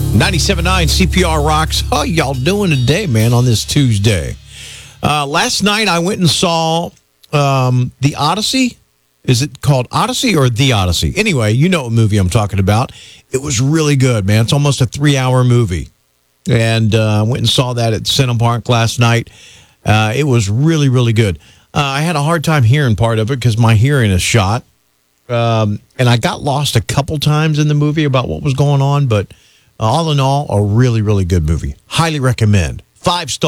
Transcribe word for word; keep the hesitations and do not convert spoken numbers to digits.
ninety-seven point nine C P R Rocks. How y'all doing today, man, on this Tuesday? Uh, last night I went and saw um, The Odyssey. Is it called Odyssey or The Odyssey? Anyway, you know what movie I'm talking about. It was really good, man. It's almost a three-hour movie. And I uh, went and saw that at Cinema Park last night. Uh, it was really, really good. Uh, I had a hard time hearing part of it because my hearing is shot. Um, and I got lost a couple times in the movie about what was going on. But all in all, a really, really good movie. Highly recommend. Five stars.